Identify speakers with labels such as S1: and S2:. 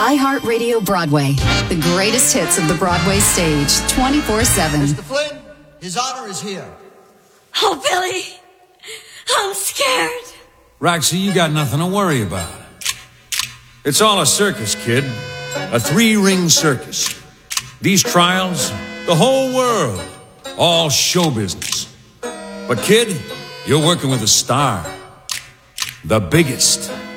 S1: iHeartRadio Broadway, the greatest hits of the Broadway stage, 24/7.
S2: Mr. Flynn, His Honor is here.
S3: Oh, Billy, I'm scared.
S4: Roxy, you got nothing to worry about. It's all a circus, kid. A 3-ring circus. These trials, the whole world, all show business. But kid, you're working with a star. The biggest.